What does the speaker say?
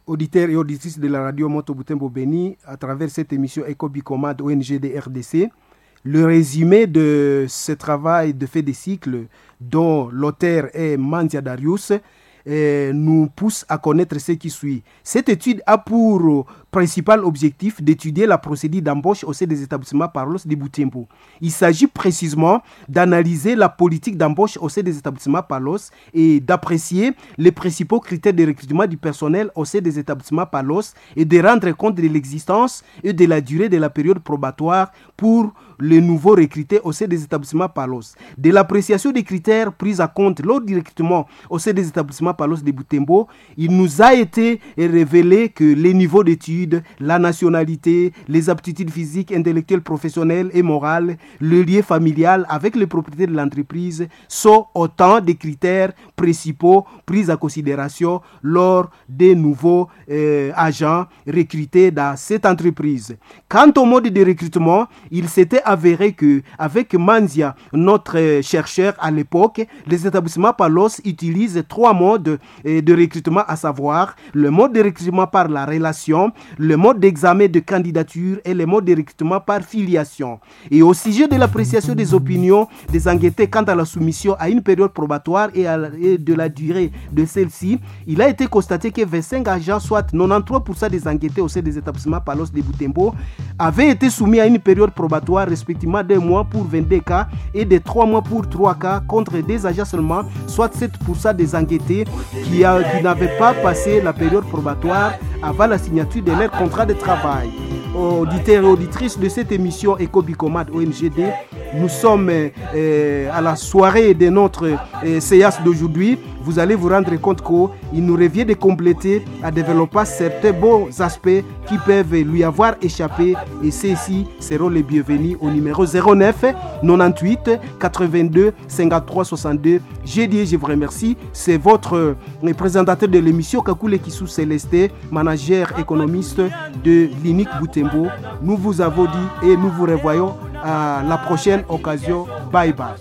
auditeurs et auditrices de la radio Moto Butembo Beni, à travers cette émission Ecobicomad ONG de RDC, le résumé de ce travail de fait des cycles dont l'auteur est Mandia Darius nous pousse à connaître ce qui suit. Cette étude a pour principal objectif d'étudier la procédure d'embauche au sein des établissements Parlos de Butembo. Il s'agit précisément d'analyser la politique d'embauche au sein des établissements Parlos et d'apprécier les principaux critères de recrutement du personnel au sein des établissements Parlos et de rendre compte de l'existence et de la durée de la période probatoire pour les nouveaux recrutés au sein des établissements Parlos. De l'appréciation des critères pris en compte lors du recrutement au sein des établissements Parlos de Butembo, il nous a été révélé que les niveaux d'études, la nationalité, les aptitudes physiques, intellectuelles, professionnelles et morales, le lien familial avec les propriétés de l'entreprise sont autant de critères principaux pris en considération lors des nouveaux agents recrutés dans cette entreprise. Quant au mode de recrutement, il s'était avéré que avec Mandia, notre chercheur à l'époque, les établissements Parlos utilisent 3 modes de recrutement, à savoir le mode de recrutement par la relation, le mode d'examen de candidature et le mode de recrutement par filiation. Et au sujet de l'appréciation des opinions des enquêtés quant à la soumission à une période probatoire et de la durée de celle-ci, il a été constaté que 25 agents, soit 93% des enquêtés au sein des établissements Parlos de Butembo, avaient été soumis à une période probatoire respectivement d'1 mois pour 22 cas et de 3 mois pour 3 cas, contre des agents seulement, soit 7% des enquêtés qui n'avaient pas passé la période probatoire avant la signature de leur contrat de travail. Auditeurs et auditrices de cette émission Ecobicomad ONGD, nous sommes à la soirée de notre séance d'aujourd'hui. Vous allez vous rendre compte qu'il nous revient de compléter à développer certains bons aspects qui peuvent lui avoir échappé, et ceux-ci seront les bienvenus au numéro 09 98 82 53 62. J'ai dit, je vous remercie. C'est votre présentateur de l'émission Kakule Kissou Célesté, manager économiste de l'INIC Butembo. Nous vous avons dit et nous vous revoyons à la prochaine occasion. Bye bye.